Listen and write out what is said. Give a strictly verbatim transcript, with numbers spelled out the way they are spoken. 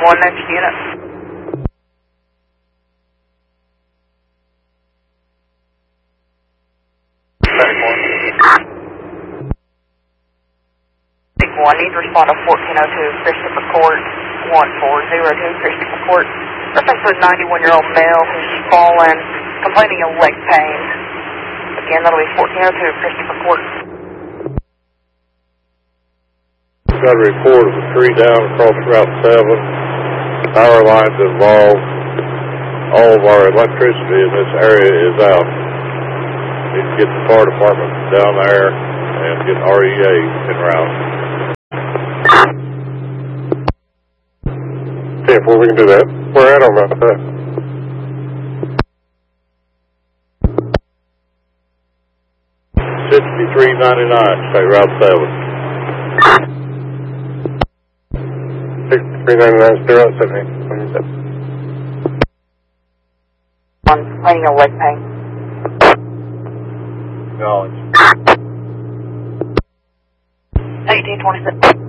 one, next unit. one, need to respond to fourteen oh two Christopher Court, one four zero two Christopher Court. Reference to a ninety-one-year-old male who's fallen, complaining of leg pain. Again, that'll be fourteen oh two Christopher Court. We've got a report of a tree down across Route seven. Power lines involved. All of our electricity in this area is out. Need to get the fire department down there and get R E A en route. Yeah, well, we can do that. We're at on that. sixty-three ninety-nine, State Route seven. sixty-three ninety-nine, State Route seven. One, complaining of leg pain. Knowledge. eighteen twenty-six.